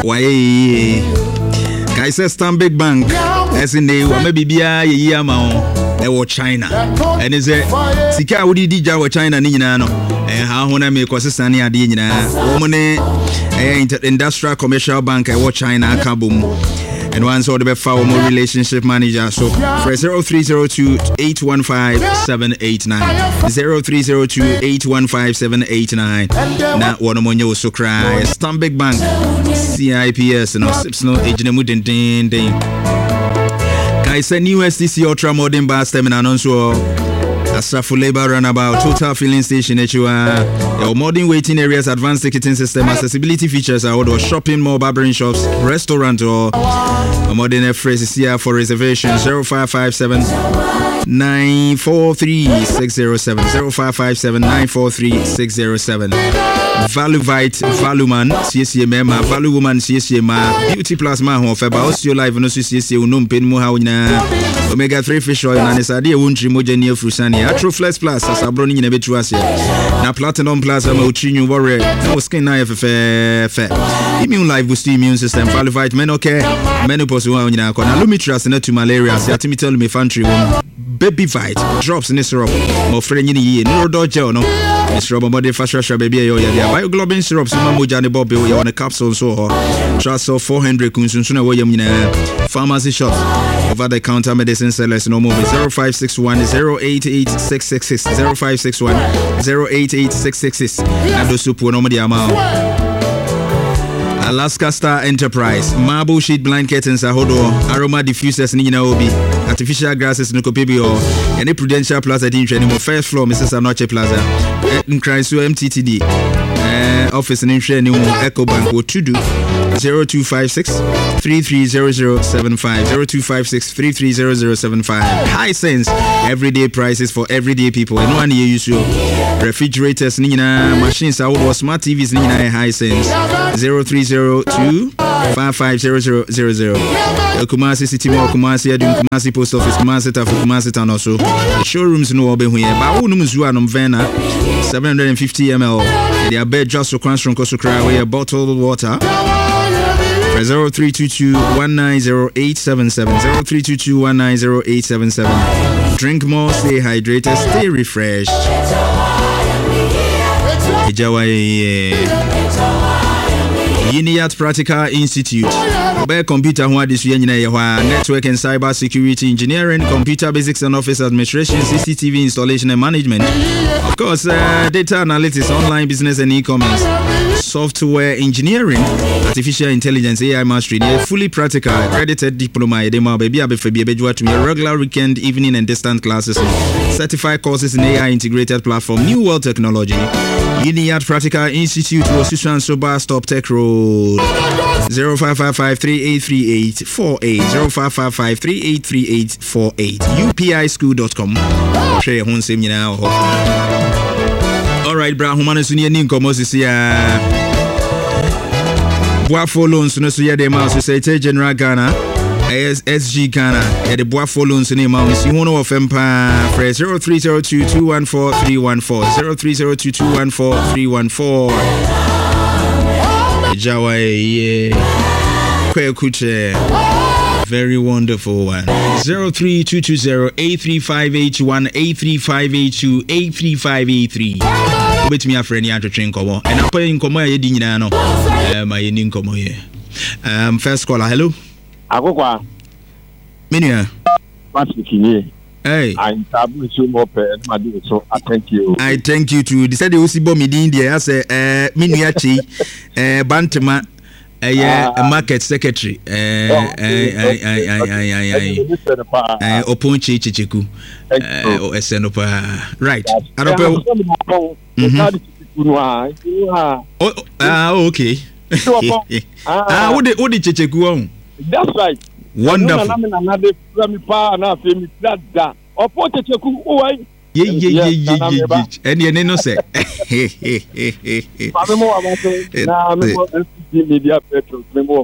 Why? Kaisa Stanbic Bank. As in the maybe bia ye amount. They were China. And is it Sika would DJ with China Ninano? And how when I make consistent idea, woman, industrial commercial bank, I watch China Kaboom. And once all the foul more relationship manager. So for 0302-815-789. 0302-815-789. Now one of you so cry. Stanbic Bank, CIPS, and Sips no agent ding. I said new STC Ultra Modern Bus Terminal also. Asafu Labor Runabout, Total Filling Station, your modern waiting areas, advanced ticketing system, accessibility features, or shopping mall, barbering shops, restaurant, or a modern phrase here for reservation 0557 943 607 0557 943 607. Valuvite, Valuman, CSC Mema, Value Woman, CSC Ma, Beauty Plus Maho, Feba, Osio Live, no CSC, Unum Pin Muhauna, Omega 3 Fish Oil, and Sadia Wunchi Mojani Frusani, Atroflex Plus, as a browning in a betuasia. Now Platinum Plus, I'm Ochinu Warrior, no skin knife, fair. Immune Life boost immune system, Valuvite, Menoke, Menopause, Lumitras, and to malaria, Satimitel Mefantry, Baby Vite, drops in this syrup, more friendly, no dodge, no. It's rubber body fast baby. Bioglobin syrup, Mamujani Bobby, you're on a capsule so trust of 400 Kunsun away pharmacy shops over the counter medicine sellers no more 0561 088666 0561 088666 and the soup no amount. Alaska Star Enterprise, marble sheet blind curtains, ahodo, aroma diffusers, Nina Obi, artificial grasses, Nukopibio, and a Prudential Plaza anymore. First floor, Mrs. Anoche Plaza, Nkransu MTTD, office in Echo Bank, what to do 0256 330075 0256 330075. High Sense, everyday prices for everyday people, and one year you show refrigerators, Nina, machines, outdoor smart TVs, Nina, High Sense 0302-550000. Kumasi City Mall, Kumasi Adum, Kumasi Post Office, Kumasi Tafu, Kumasi Town also. The showrooms no open here, but Unumzuanum Vena 750 ml. They are bed just for Cranston Kosukra, where bottled water. 0322-190877 0322-190877. Drink more, stay hydrated, stay refreshed. Uniat Practical Institute. About computer network and cyber security engineering, computer basics and office administration, CCTV installation and management. Of course, data analytics, online business and e-commerce, software engineering, artificial intelligence, AI mastery. Fully practical, accredited diploma. Regular weekend, evening and distant classes. Certified courses in AI integrated platform, new world technology. Uniat Practical Institute was Susan Soba Stop Tech Road 0555-383848 0555-383848 upischool.com. Alright, bra, humana sunia ninko Moses ya Boafo loans no suya de ma Societe General Ghana SG Ghana at the Boafo loans name mouse you know of Empire 0302-214-314 0302-214-314 Jawa Kuche, very wonderful one. 0322083581 83582 Wait me a friend ya to train komo. And I pay in komo ye di nyina no. My yin komo ye. First caller, hello. Akokwa. Menua. Patrick. Hey. I'm tabu so more so I thank you. I thank you too. They said they will see bomb in India. I say Menua chi Bantama market secretary Oponchi Chichiku Esenopa. Right. Okay. What did Chichiku on? That's right. Wonderful. And you know say media petrol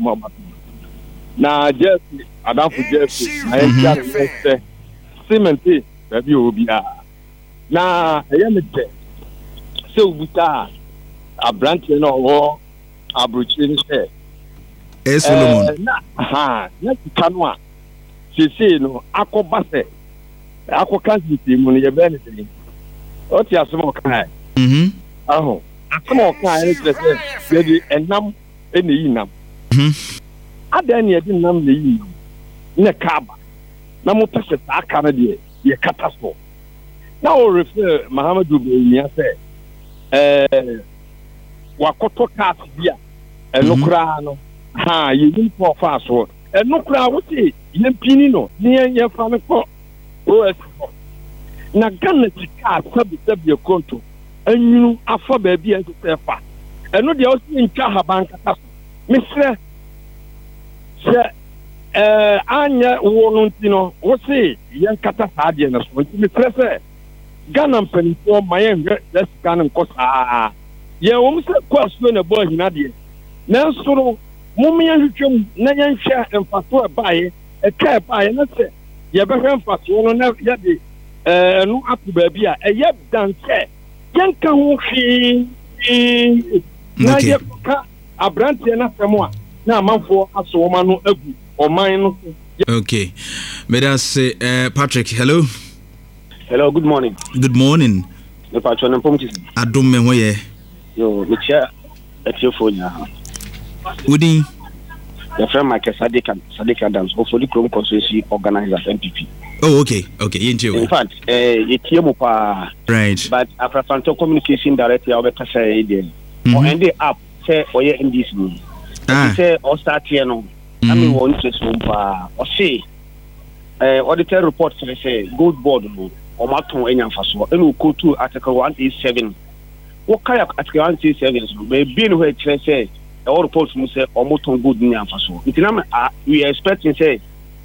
na just adafu just I just cement baby obi na eyemete so buta a branch no ho abruchi say Solomon. Na kanwa. Sisi no akobase. Akokansi timu ni yebe ni. Oti asemo kan. Aho. Asemo kan ni tese yedi enam ene yinam. Ada ni yedi nam le yinam. Ne kaba. Na mo pese ta kana de ye kataso. Na o refer Muhammadu Buhari say wakoto cars bia eno kra no ha ye nim for fast so eno kra wo ti ye pini no ni ye fa me ko os na ganna ti car sabi konto anyu afa ba bia nti sefa eno de o si ntwa haban kata so misre se anya wo no ntino wo si ye kata sa de na so nti misre se Ghana mpanimfoɔ mayen Jessica no nkosa ye wo mse kwaso na bɔ hina de nanso no mumya hwetwam na yanhwɛ mfaso ɛbaaye ɛka ɛbaaye na sɛ ye bɛhwɛ mfaso no na ye de no apu baabi a ɛyɛ danse yanka ho hwee na ye ka abrante na sɛm a na amanfoɔ asɔwoma no agu ɔman no okay say Patrick, hello. Hello, good morning. Good morning. The patron and pumpkin. I don't know where. Yo, which chair at your phone. Woody, your friend Michael Sadiq Adams, hopefully, Chrome Constituency organizer MPP. Oh, okay. In fact, right. But after Fanto Communication Director, I'll be saying, or end the app, say, or yeah, in this room. Say, or start here, no. I mean, one interest room, or say, auditor report say, good board. Omaton Enyanfaso and we go to Article 187. What kind of Article 187 may be in where it says all reports must say Omoton good Nyanfaso. We are expecting say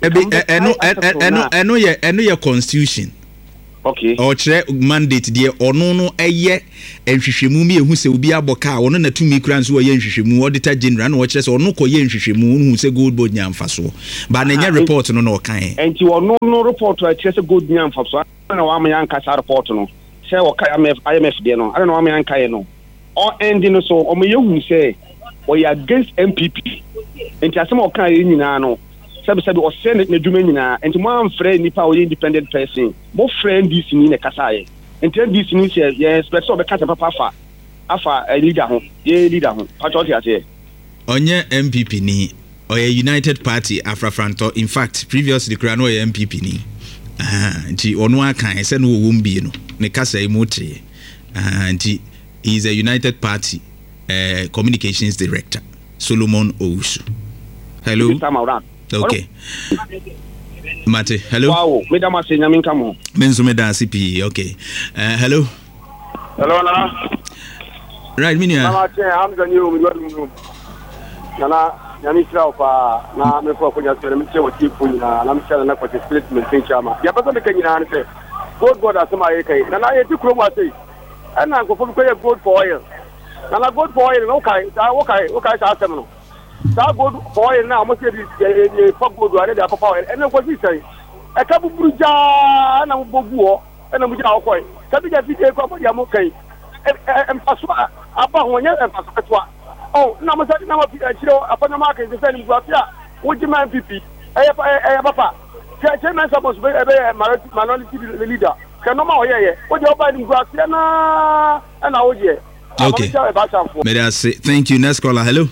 I know your constitution. Okay. Or mandate dear or no a year and Shishimumi who say will be a boca or none 2 migrants who are yen Shishimu auditor general watches or no Koyen Shishimu who say good board Nyanfaso. But any report no kind. And you are no report to a good Nyanfaso. I don't know why my young cats are reporting. Say, IMF, dear, no. I don't know why my young Kayano. Or ending so, or me you say, or you against MPP. And to some of Kayano, sabi or send it Nedumina, and to my friend, Nipa or independent person, more friend this in a Kasai. And tell this in yes, but so the cat of Papa, Afa, a leader, ye leader, Patrotia say. On your MPP ni, or a United Party, Afra Franto, in fact, previously, Crano MPP ni. Nti ono aka ese no wumbi no ne kasa emotre nti he is a United Party communications director Solomon Owusu. Hello. Okay. Mate, hello. Wow, medama se nyamin kamo. Menzo meda CP. Okay. Hello. Hello Nana. Right, minia. Mama che Hamza ni mu. Nana Yamisha pa na me for kunya sere mi che wati kunya na mshala na kwa statement tin chama ya baza me kanyina na se God asema yekai na na yeti kuro ma sei ana ko fo ko ye gold for oil na gold for oil no kai sa asem no sa gold for oil na mo se di fa gold are da papa oil ene ko si sei e ka bubuja na mo boguo ene mo ja okoi ka bi ja fi e ko ya mo kai em paso aba ho nya em paso petwa. Oh, na mo say na mo chiro apana ma kan say ni guafia woji man PP papa chairman suppose be minority leader can no ma oyeye woji oba ni guafia na woji. Okay, may I say thank you. Next caller. Hello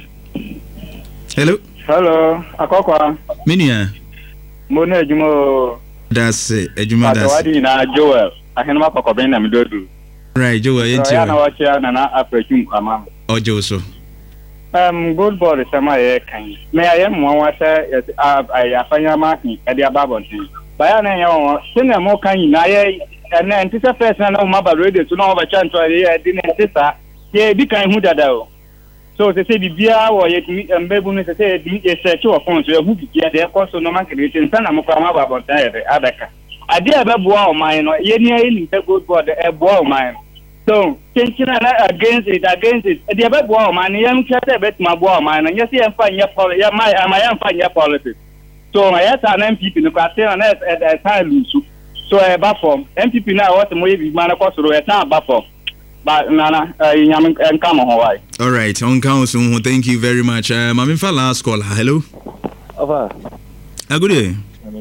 Akokwa minia mo na ejumo that's ejuma that's wadi na Joel ahenma kokoben na midodu right Joel yenti na wacha na afrechum ama ojo so good boy sama ye kan me ayem mo wasa ay afanya maki e dia babonti baya na ye sina mo kan na ye na ntisa first na o maba radio to na o ba chanto ye di na ntisa ye di kan hu dada o so se bibia wo ye di mbebu ne se di e search wo phone so ye hu bibia de ko so no man create nsana mo kwa maba bonta ye adaka ade abeboa o man no ye ni ayi ni good boy e boa o man. So, Kenchina against it. The about woman, young chat about my woman, and yes, I'm fine your politics. I am fine your politics. So, I had an MPP in the question at a time. So, I buffer MPP now, what the movie man across the road at now buffer. But Nana, Yam and come on Hawaii. All right, on council, thank you very much. Mami for last call. Hello. Over. Good day.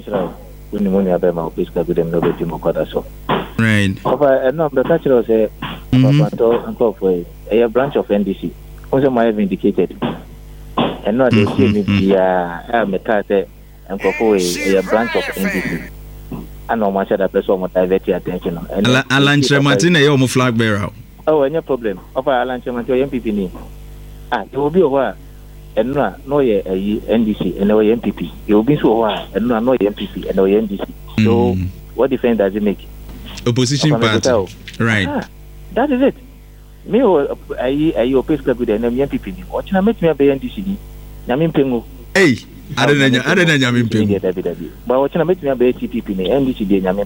Right. Over, no, the culture say, a branch of NDC. Also, my have indicated. And not they see me be a branch of NDC. I know much of that person will divert your attention. Alan Martin, a flag bearer. Oh, any problem. Over Alan Martin, MPP. It will be a while. And no, NDC and no MPP. You will be so while and no MPP and no NDC. So, what difference does it make? Opposition party. Right. That is it. Me, I oppose club with an MPP. What can I make me a NDC? Yamin Pengu. Hey, I don't know Yamin Pengu. But what can I make me a TPP? NDC, Yamin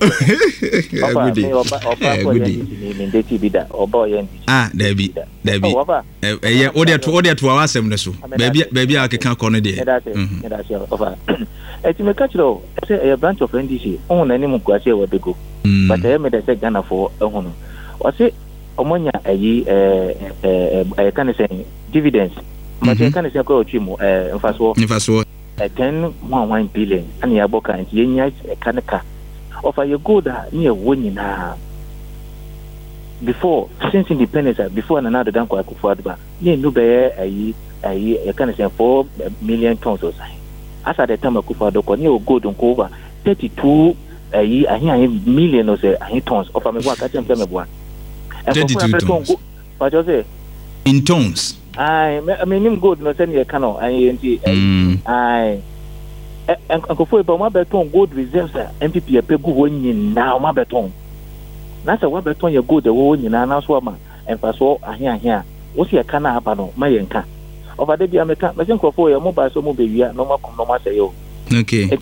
Pengu. Or boy, Debbie. Yeah, order to our assembly. Baby, I can't call it. That's over. It's a catch though. Say a branch of NDC on any Mukwasi or Bego. But I made a second for a home. Or say, Omonia, a kind of saying dividends. But I can't say go Chimo, first of all, 10.1 billion, and Yaboka and Yenya, a Kanaka. Offer you good near winning before, since independence, before another Danko Akufadba, you knew a kind of say 4 million tons or something. As at the time of Kufadoko, you go to over 32 million or say tons of a work at one. 32 tons. What you say? In tons. I mean, good, no send you a canoe. And Uncle Foy, but my beton good reserves, MPP, a pegu winning now, my beton. That's a what beton you go the one in an answer, and for so I hear. What's your canna happen? My yanka. Over the American, I think for your mobile, so maybe no more say you. Okay. Right.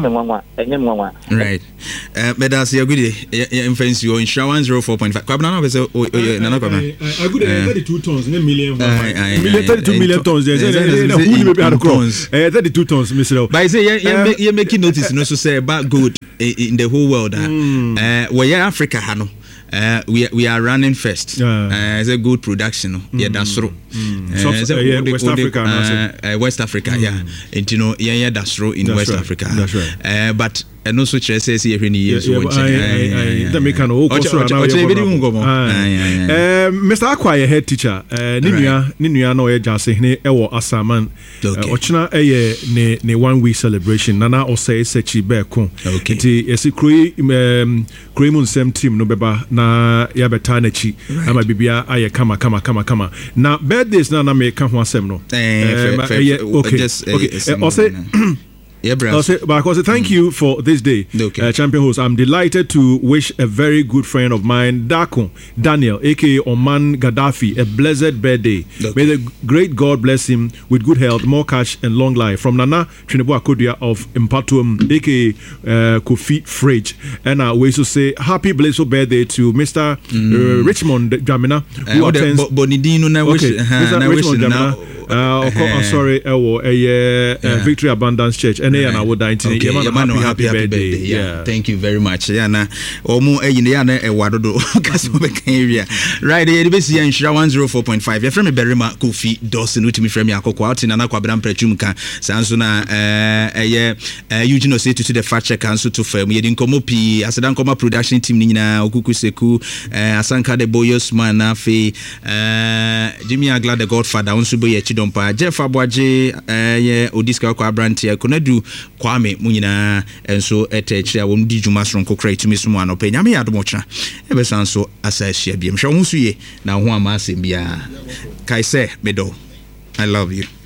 But that's your good influence you insurance 04.5. Kwabna was a nana kwabna. I good 32 tons, no million. 32 million tons. Who maybe had crowns. 32 tons, Mr. But I say you making notice no so say about good in the whole world. Where Africa hano. We are running first. It's a good production. Yeah, that's true. West Africa. West Africa, yeah. And you know, yeah, that's true in West Africa. That's right. But no such as says here in years. Mr. Aqua, head teacher. Ninuya no ejase ne ewo asaman. Ochina ne 1 week celebration. Nana ose sechi beko. Nti esi kroi mun sem team no beba na ya beta na chi. Ama bibia aye kama. Na birthdays na me ka ho asem no. Okay. Yeah, bro. Thank you for this day, champion host. I'm delighted to wish a very good friend of mine, Daniel, aka Oman Gaddafi, a blessed birthday. May the great God bless him with good health, more cash, and long life. From Nana Trinidad Kodia of Impatuum, aka Kofi Fridge. And we also say happy blessed birthday to Mr. Richmond Jamina, who attends. Mr. Richmond Jamina. Sorry, Victory Abundance Church. And I would die happy birthday. Yeah, thank you very much. Yana, Omo Eyana Ewadodo, Casablanca area. Right, the ABC and Shira 104.5. You're from a Berrima Kofi Dawson, which me from Yako out in Anaquabram Prechumka, Sansuna, Eugene say to the fact check and so to firm. You didn't come up, Asadan Koma production team Nina, Okukuseku, Asanka de Boyos Manafe, Jimmy Agla, the Godfather, Unsubo Chidompa, Jeff Abwaje, Odiska Quabrantia, Konedu. Kwame Munina and so etch I won't did you master on cook to Miss Moano Pay. Yami Admocha. Ever sound so as I share. Be I'm sure now one mass in Bia Kaise Medo. I love you.